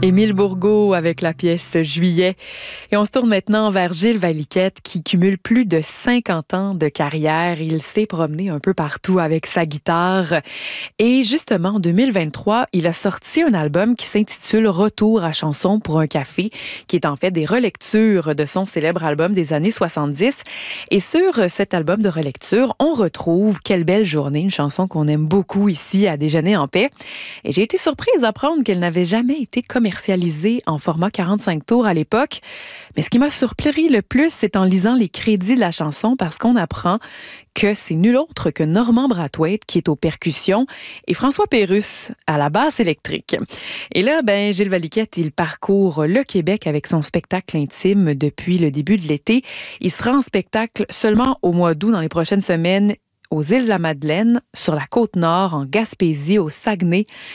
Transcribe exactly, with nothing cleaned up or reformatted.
Émile Bourgault avec la pièce Juillet. Et on se tourne maintenant vers Gilles Valiquette qui cumule plus de cinquante ans de carrière. Il s'est promené un peu partout avec sa guitare. Et justement, en deux mille vingt-trois, il a sorti un album qui s'intitule Retour à chansons pour un café, qui est en fait des relectures de son célèbre album des années soixante-dix. Et sur cet album de relecture, on retrouve Quelle belle journée, une chanson qu'on aime beaucoup ici à Déjeuner en paix. Et j'ai été surprise d'apprendre qu'elle n'avait jamais été commercialisée en format quarante-cinq tours à l'époque. Mais ce qui m'a surpris le plus, c'est en lisant les crédits de la chanson parce qu'on apprend que c'est nul autre que Normand Brathwaite qui est aux percussions et François Pérusse à la basse électrique. Et là, ben, Gilles Valiquette, il parcourt le Québec avec son spectacle intime depuis le début de l'été. Il sera en spectacle seulement au mois d'août dans les prochaines semaines aux îles de la Madeleine, sur la Côte-Nord, en Gaspésie, au Saguenay,